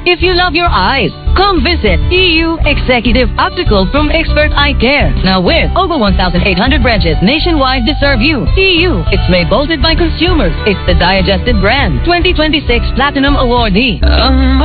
If you love your eyes, come visit EU Executive Optical from Expert Eye Care. Now with over 1,800 branches nationwide to serve you. EU, it's made bolted by consumers. It's the digested brand. 2026 Platinum Awardee.